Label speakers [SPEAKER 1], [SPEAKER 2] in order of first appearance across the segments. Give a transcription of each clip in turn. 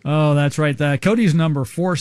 [SPEAKER 1] Oh, that's right. Cody's number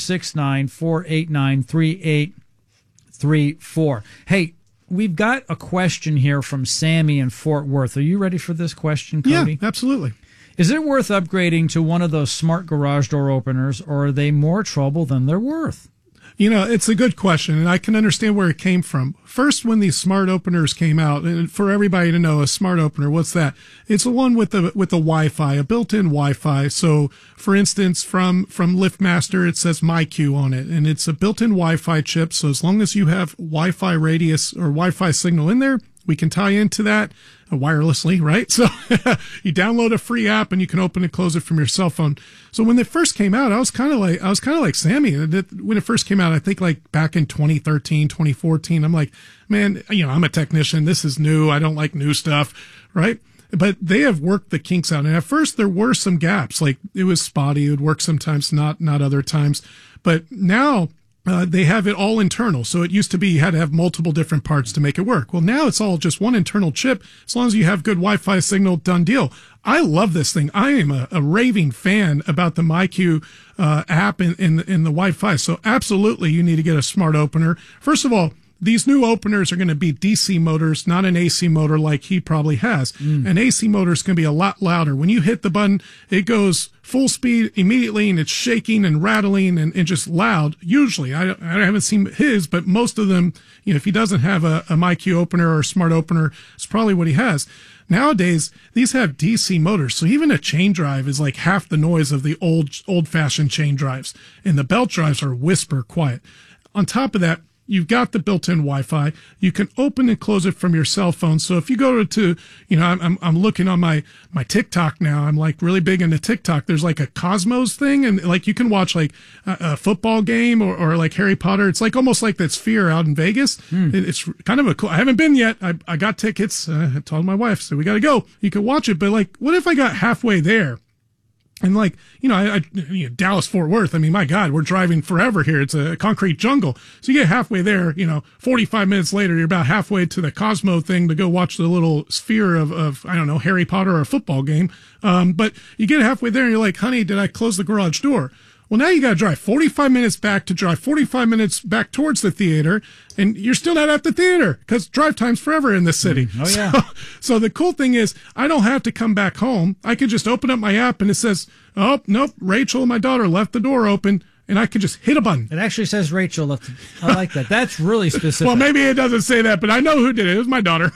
[SPEAKER 1] 469-489-3834. Hey, we've got a question here from Sammy in Fort Worth. Are you ready for this question, Cody?
[SPEAKER 2] Yeah, absolutely.
[SPEAKER 1] Is it worth upgrading to one of those smart garage door openers, or are they more trouble than they're worth?
[SPEAKER 2] It's a good question, and I can understand where it came from. First, when these smart openers came out, and for everybody to know, a smart opener, what's that? It's the one with the Wi-Fi, a built-in Wi-Fi. So, for instance, from LiftMaster, it says MyQ on it, and it's a built-in Wi-Fi chip. So as long as you have Wi-Fi radius or Wi-Fi signal in there, we can tie into that wirelessly, right? So you download a free app and you can open and close it from your cell phone. So when it first came out, I was kind of like Sammy. When it first came out, I think like back in 2013, 2014, I'm like, man, I'm a technician. This is new. I don't like new stuff, right? But they have worked the kinks out. And at first there were some gaps. Like it was spotty. It would work sometimes, not other times. But now, they have it all internal. So it used to be you had to have multiple different parts to make it work. Well, now it's all just one internal chip. As long as you have good Wi-Fi signal, done deal. I love this thing. I am a raving fan about the MyQ app in the Wi-Fi. So absolutely, you need to get a smart opener. First of all, these new openers are going to be DC motors, not an AC motor like he probably has. An AC motor is going to be a lot louder. When you hit the button, it goes full speed immediately, and it's shaking and rattling and just loud. Usually, I haven't seen his, but most of them, if he doesn't have a MyQ opener or a smart opener, it's probably what he has. Nowadays, these have DC motors, so even a chain drive is like half the noise of the old-fashioned chain drives, and the belt drives are whisper quiet. On top of that, you've got the built-in Wi-Fi. You can open and close it from your cell phone. So if you go to I'm looking on my TikTok now. I'm like really big into TikTok. There's like a Cosmos thing, and like you can watch like a football game or like Harry Potter. It's like almost like that Sphere out in Vegas. It's kind of a cool. I haven't been yet. I got tickets. I told my wife, so we got to go. You can watch it, but like, what if I got halfway there? And like, Dallas, Fort Worth, I mean, my God, we're driving forever here. It's a concrete jungle. So you get halfway there, 45 minutes later, you're about halfway to the Cosmo thing to go watch the little Sphere of I don't know, Harry Potter or a football game. But you get halfway there and you're like, honey, did I close the garage door? Well, now you got to drive 45 minutes back to drive 45 minutes back towards the theater, and you're still not at the theater because drive time's forever in this city.
[SPEAKER 1] Oh, yeah.
[SPEAKER 2] So the cool thing is I don't have to come back home. I can just open up my app and it says, oh, nope, Rachel, my daughter, left the door open. And I could just hit a button.
[SPEAKER 1] It actually says Rachel left. I like that. That's really specific.
[SPEAKER 2] Well, maybe it doesn't say that, but I know who did it. It was my daughter.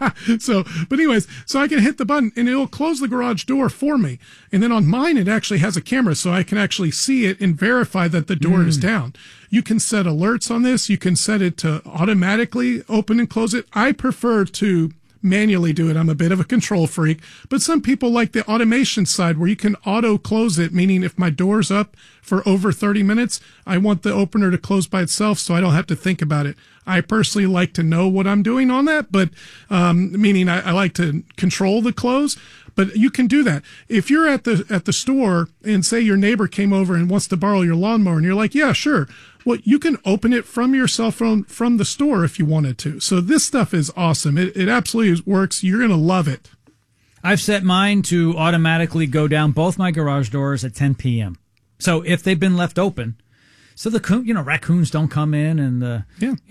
[SPEAKER 2] But anyways, I can hit the button and it'll close the garage door for me. And then on mine, it actually has a camera, so I can actually see it and verify that the door is down. You can set alerts on this. You can set it to automatically open and close it. I prefer to manually do it. I'm a bit of a control freak, but some people like the automation side where you can auto close it, meaning if my door's up for over 30 minutes, I want the opener to close by itself so I don't have to think about it. I personally like to know what I'm doing on that, but meaning I like to control the close. But you can do that. If you're at the store and say your neighbor came over and wants to borrow your lawnmower and you're like, yeah, sure. Well, you can open it from your cell phone from the store if you wanted to. So this stuff is awesome. It absolutely works. You're going to love it.
[SPEAKER 1] I've set mine to automatically go down both my garage doors at 10 p.m. So if they've been left open, so the raccoons don't come in and the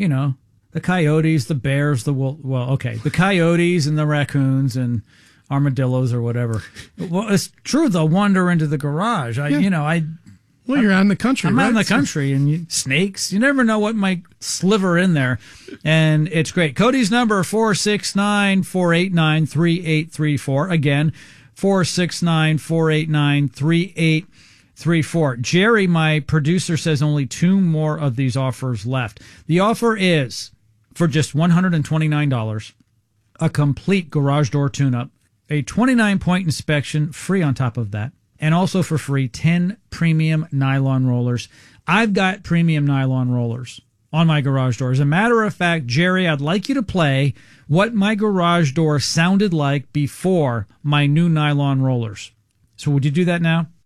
[SPEAKER 1] coyotes, the bears, the coyotes and the raccoons and armadillos or whatever. Well, it's true. They'll wander into the garage.
[SPEAKER 2] Well, you're out in the country,
[SPEAKER 1] I'm
[SPEAKER 2] right?
[SPEAKER 1] out in the country, and snakes. You never know what might sliver in there, and it's great. Cody's number 469-489-3834. Again, 469-489-3834. Jerry, my producer, says only 2 more of these offers left. The offer is for just $129, a complete garage door tune-up, a 29-point inspection, free on top of that, and also for free, 10 premium nylon rollers. I've got premium nylon rollers on my garage door. As a matter of fact, Jerry, I'd like you to play what my garage door sounded like before my new nylon rollers. So would you do that now?